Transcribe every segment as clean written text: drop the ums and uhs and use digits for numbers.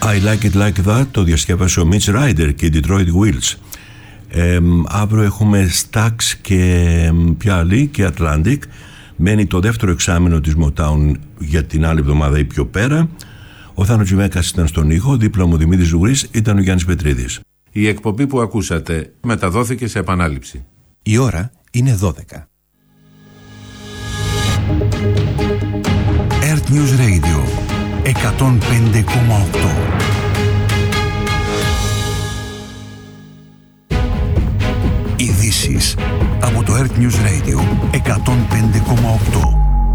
I Like It Like That το διασκεύασε ο Mitch Ryder και οι Detroit Wheels. Αύριο έχουμε Stax και ποια άλλη, και Atlantic. Μένει το δεύτερο εξάμηνο της Motown για την άλλη εβδομάδα ή πιο πέρα. Ο Θάνος Τζιμέκας ήταν στον ήχο, δίπλα μου Δημήτρης Ζουγρής, ήταν ο Γιάννης Πετρίδης. Η εκπομπή που ακούσατε μεταδόθηκε σε επανάληψη. Η ώρα είναι 12. Earth News Radio 105,8. Ειδήσεις από το Earth News Radio 105,8.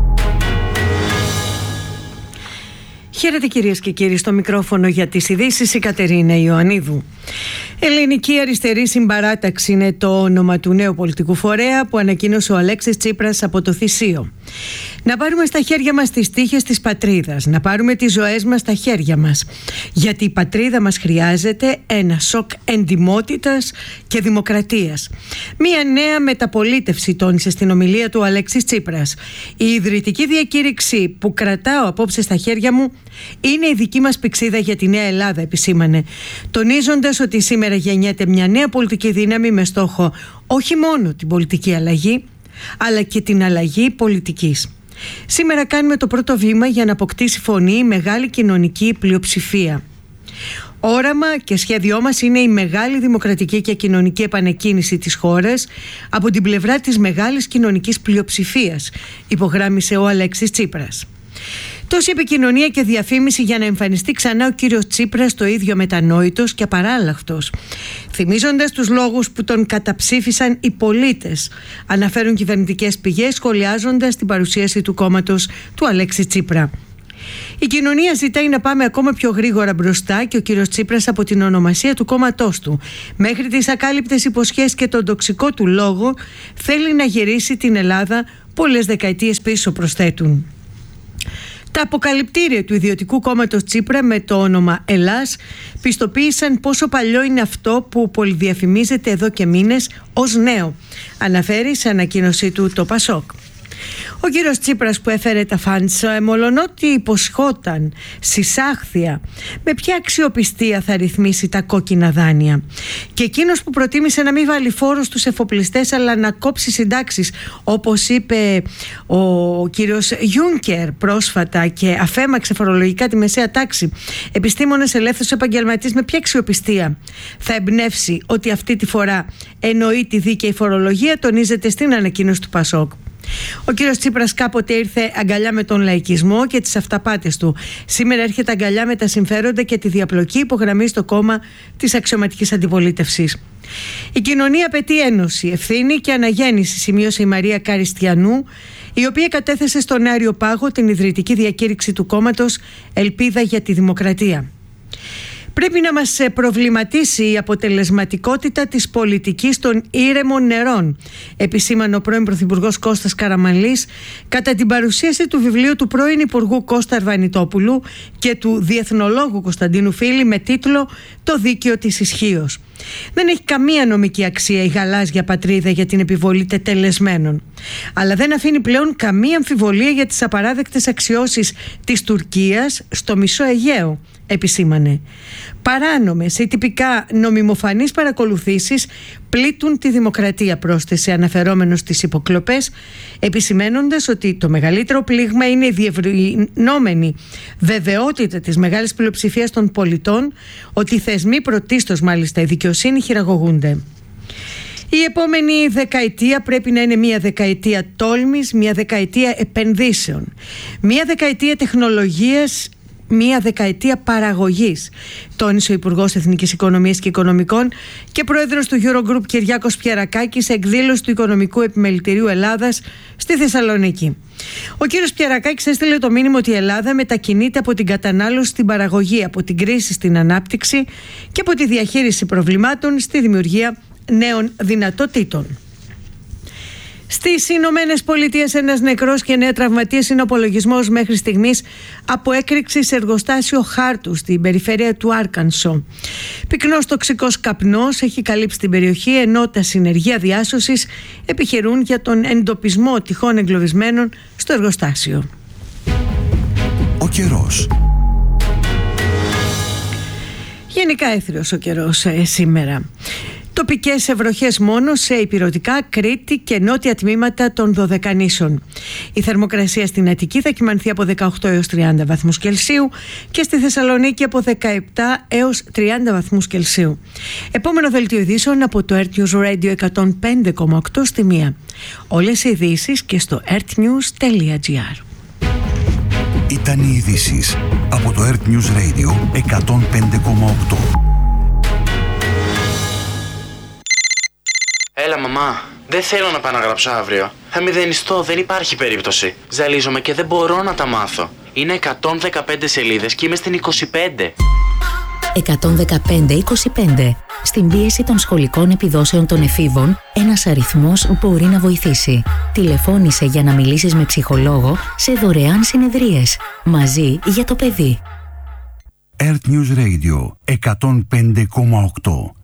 Χαίρετε κυρίες και κύριοι, στο μικρόφωνο για τις ειδήσεις η Κατερίνα Ιωαννίδου. Ελληνική Αριστερή Συμπαράταξη είναι το όνομα του νέου πολιτικού φορέα που ανακοίνωσε ο Αλέξης Τσίπρας από το Θησίο. Να πάρουμε στα χέρια μας τις τύχες της πατρίδας, να πάρουμε τις ζωές μας στα χέρια μας, γιατί η πατρίδα μας χρειάζεται ένα σοκ εντιμότητας και δημοκρατίας. Μία νέα μεταπολίτευση, τόνισε στην ομιλία του ο Αλέξης Τσίπρας. Η ιδρυτική διακήρυξη που κρατάω απόψε στα χέρια μου είναι η δική μας πηξίδα για τη νέα Ελλάδα, επισήμανε, τονίζοντας ότι σήμερα γεννιέται μια νέα πολιτική δύναμη με στόχο όχι μόνο την πολιτική αλλαγή, αλλά και την αλλαγή πολιτικής. Σήμερα κάνουμε το πρώτο βήμα για να αποκτήσει φωνή η μεγάλη κοινωνική πλειοψηφία. Όραμα και σχέδιό μας είναι η μεγάλη δημοκρατική και κοινωνική επανεκκίνηση της χώρας από την πλευρά της μεγάλης κοινωνικής πλειοψηφίας, υπογράμμισε ο Αλέξης Τσίπρας. Τόση επικοινωνία και διαφήμιση για να εμφανιστεί ξανά ο κύριος Τσίπρας το ίδιο μετανόητος και απαράλλαχτος, θυμίζοντας τους λόγους που τον καταψήφισαν οι πολίτες, αναφέρουν κυβερνητικές πηγές σχολιάζοντας την παρουσίαση του κόμματος του Αλέξη Τσίπρα. Η κοινωνία ζητάει να πάμε ακόμα πιο γρήγορα μπροστά και ο κύριος Τσίπρας από την ονομασία του κόμματός του μέχρι τις ακάλυπτες υποσχέσεις και τον τοξικό του λόγο θέλει να γυρίσει την Ελλάδα πολλές δεκαετίες πίσω, προσθέτουν. Τα αποκαλυπτήρια του ιδιωτικού κόμματος Τσίπρα με το όνομα Ελλάς πιστοποίησαν πόσο παλιό είναι αυτό που πολυδιαφημίζεται εδώ και μήνες ως νέο, αναφέρει σε ανακοίνωσή του το Πασόκ. Ο κύριος Τσίπρας που έφερε τα φαντς, μολονότι υποσχόταν συσάχθεια, με ποια αξιοπιστία θα ρυθμίσει τα κόκκινα δάνεια. Και εκείνος που προτίμησε να μην βάλει φόρο στους εφοπλιστές αλλά να κόψει συντάξεις, όπως είπε ο κύριος Γιούνκερ πρόσφατα, και αφέμαξε φορολογικά τη μεσαία τάξη, επιστήμονες, ελεύθερος επαγγελματής, με ποια αξιοπιστία θα εμπνεύσει ότι αυτή τη φορά εννοεί τη δίκαιη φορολογία, τονίζεται στην ανακοίνωση του Πασόκ. Ο κύριος Τσίπρας κάποτε ήρθε αγκαλιά με τον λαϊκισμό και τις αυταπάτες του. Σήμερα έρχεται αγκαλιά με τα συμφέροντα και τη διαπλοκή, υπογραμμίζει το κόμμα της αξιωματικής αντιπολίτευσης. Η κοινωνία απαιτεί ένωση, ευθύνη και αναγέννηση, σημείωσε η Μαρία Καριστιανού, η οποία κατέθεσε στον Άριο Πάγο την ιδρυτική διακήρυξη του κόμματος Ελπίδα για τη Δημοκρατία. Πρέπει να μας προβληματίσει η αποτελεσματικότητα της πολιτικής των ήρεμων νερών, επισήμανε ο πρώην Πρωθυπουργός Κώστας Καραμανλής κατά την παρουσίαση του βιβλίου του πρώην Υπουργού Κώστα Αρβανιτόπουλου και του διεθνολόγου Κωνσταντίνου Φίλη με τίτλο «Το δίκαιο της ισχύος». Δεν έχει καμία νομική αξία η γαλάζια πατρίδα για την επιβολή τετελεσμένων, αλλά δεν αφήνει πλέον καμία αμφιβολία για τις απαράδεκτες αξιώσεις της Τουρκίας στο μισό Αιγαίο, επισήμανε. Παράνομες ή τυπικά νομιμοφανείς παρακολουθήσεις πλήττουν τη δημοκρατία, πρόσθεσε, αναφερόμενος στις υποκλοπές, επισημένοντας ότι το μεγαλύτερο πλήγμα είναι η διευρυνόμενη βεβαιότητα της μεγάλης πλειοψηφίας των πολιτών ότι οι θεσμοί, πρωτίστως μάλιστα η δικαιοσύνη, χειραγωγούνται. Η επόμενη δεκαετία πρέπει να είναι μια δεκαετία τόλμης, μια δεκαετία επενδύσεων, μια δεκαετία τεχνολογίας, μια δεκαετία παραγωγής, τόνισε ο Υπουργός Εθνικής Οικονομίας και Οικονομικών και πρόεδρος του Eurogroup Κυριάκος Πιερακάκης σε εκδήλωση του Οικονομικού Επιμελητηρίου Ελλάδας στη Θεσσαλονίκη. Ο κύριος Πιερακάκης έστειλε το μήνυμα ότι η Ελλάδα μετακινείται από την κατανάλωση στην παραγωγή, από την κρίση στην ανάπτυξη και από τη διαχείριση προβλημάτων στη δημιουργία νέων δυνατοτήτων. Στις Ηνωμένες Πολιτείες ένας νεκρός και 9 τραυματίες είναι ο απολογισμός μέχρι στιγμής από έκρηξη σε εργοστάσιο χάρτου στην περιφέρεια του Άρκανσο. Πυκνός τοξικός καπνός έχει καλύψει την περιοχή, ενώ τα συνεργεία διάσωσης επιχειρούν για τον εντοπισμό τυχόν εγκλωβισμένων στο εργοστάσιο. Ο καιρός. Γενικά έθριος ο καιρός σήμερα. Τοπικές ευροχές μόνο σε ηπειρωτικά, Κρήτη και νότια τμήματα των Δωδεκανήσων. Η θερμοκρασία στην Αττική θα κυμανθεί από 18 έως 30 βαθμούς Κελσίου και στη Θεσσαλονίκη από 17 έως 30 βαθμούς Κελσίου. Επόμενο δελτίο ειδήσεων από το Earth News Radio 105,8 στη 1. Όλες οι ειδήσεις και στο earthnews.gr. Ήταν οι ειδήσεις από το Earth News Radio 105,8. Έλα μαμά, δεν θέλω να πάω να γράψω αύριο. Θα μηδενιστώ, δεν υπάρχει περίπτωση. Ζαλίζομαι και δεν μπορώ να τα μάθω. Είναι 115 σελίδες και είμαι στην 25. 115-25. Στην πίεση των σχολικών επιδόσεων των εφήβων, ένας αριθμός μπορεί να βοηθήσει. Τηλεφώνησε για να μιλήσεις με ψυχολόγο σε δωρεάν συνεδρίες. Μαζί για το παιδί. Earth News Radio 105,8.